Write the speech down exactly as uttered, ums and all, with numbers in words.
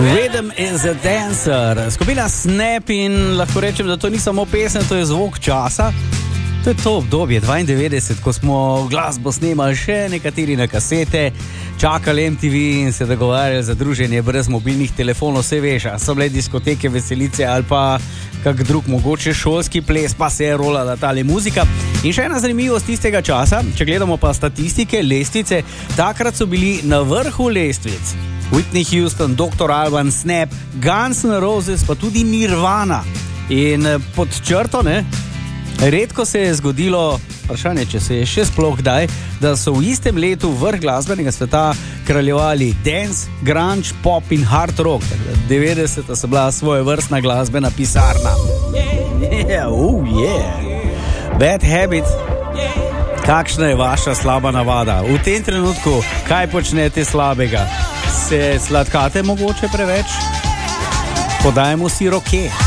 Rhythm is a dancer. Skupina Snap in lahko rečem, da to ni samo pesem, to je zvok časa. To je to obdobje dvaindevetdeset, ko smo glasbo snemali še nekateri na kasete, čakali M T V in se dogovarjali za druženje brez mobilnih telefonov, vse veš, a so bile diskoteke, veselice ali pa kak drug mogoče šolski ples, pa se je rolala tale muzika. In še ena zanimivost tistega časa, če gledamo pa statistike, lestvice, takrat so bili na vrhu lestvic Whitney Houston, doktor Alban, Snap, Guns N' Roses, pa tudi Nirvana. In pod črto, ne, redko se je zgodilo, vprašanje, če se je še sploh kdaj, da so v istem letu vrh glasbenega sveta kraljevali dance, grunge, pop in hard rock. devetdeseta so bila svojevrstna glasbena pisarna. Yeah, oh yeah. Bad Habit. Kakšna je vaša slaba navada? V tem trenutku, kaj počnete slabega? Se sladkate mogoče preveč? Podajmo si roke.